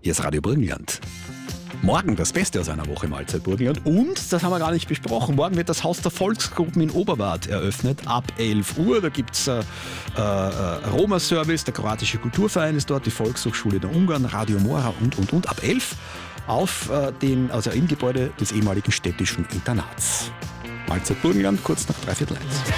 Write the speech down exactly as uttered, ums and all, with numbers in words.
Hier ist Radio Burgenland. Morgen das Beste aus einer Woche Mahlzeit Burgenland. Und, das haben wir gar nicht besprochen, morgen wird das Haus der Volksgruppen in Oberwart eröffnet, ab elf Uhr. Da gibt es äh, äh, Roma-Service, der kroatische Kulturverein ist dort, die Volkshochschule der Ungarn, Radio Mora und, und, und. Ab elf auf äh, den, also im Gebäude des ehemaligen städtischen Internats. Mahlzeit Burgenland, kurz nach dreiviertel eins.